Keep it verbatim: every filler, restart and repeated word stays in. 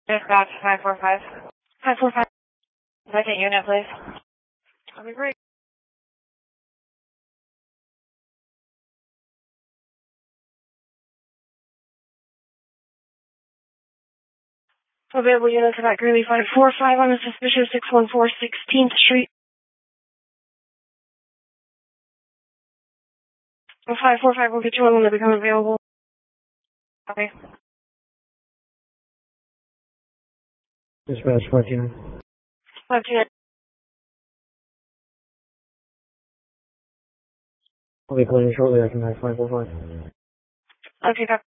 Dispatch five four five. five four five. Second unit, please. That'll be great. Available units about Greeley five four five on a suspicious six one four sixteenth Street. five four five will get you on when they become available. Okay. Dispatch five two nine. five two nine. I'll be calling you shortly. I can have five four five. Okay, got